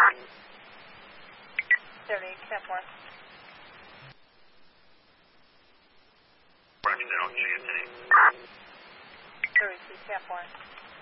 78, Camp 1. Roger, General, can you get 32, Camp 1.